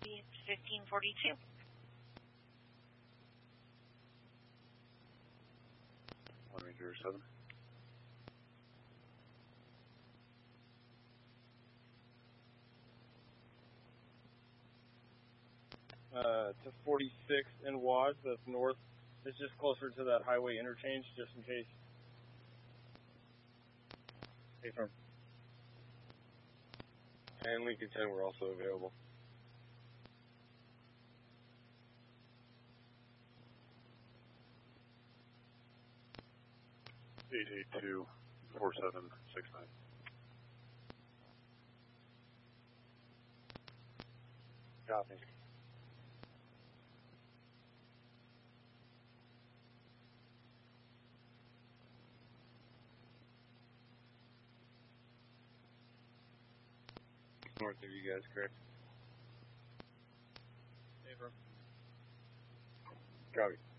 copy. It's 1542. Ranger 7. To 46 in WAS, that's north. It's just closer to that highway interchange, just in case. Hey, firm. And Lincoln 10, we're also available. 882-4769. Copy. North of you guys, correct? Hey, bro. Copy.